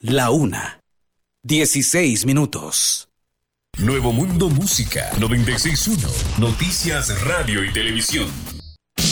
1:16. Nuevo Mundo Música 96.1. Noticias, radio y televisión.